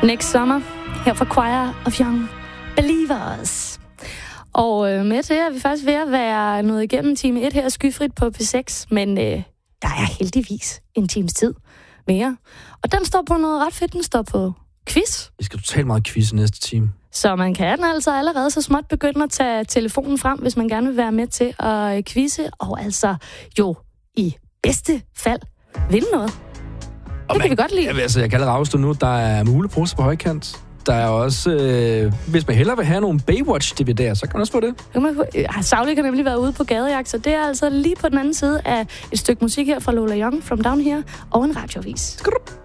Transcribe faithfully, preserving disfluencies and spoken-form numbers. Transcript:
Next Summer, her fra Choir of Young Believers. Og øh, med til er vi faktisk ved at være nået igennem time et her skyfrit på P seks, men øh, der er heldigvis en times tid mere. Og den står på noget ret fedt, den står på quiz. Vi skal totalt meget quiz i næste time. Så man kan altså allerede så småt begynde at tage telefonen frem, hvis man gerne vil være med til at quizze, og altså jo i bedste fald vinde noget. Det og kan man, vi godt lide. Jeg, altså, jeg kan allerede afstå nu, der er muleposer på højkant. Der er også, øh, hvis man hellere vil have nogle Baywatch-D V D'er, så kan man også få det. Sauli kan nemlig være ude på gadejagt, så det er altså lige på den anden side af et stykke musik her fra Lola Young, From Down Here, og en radioavis. Skrup.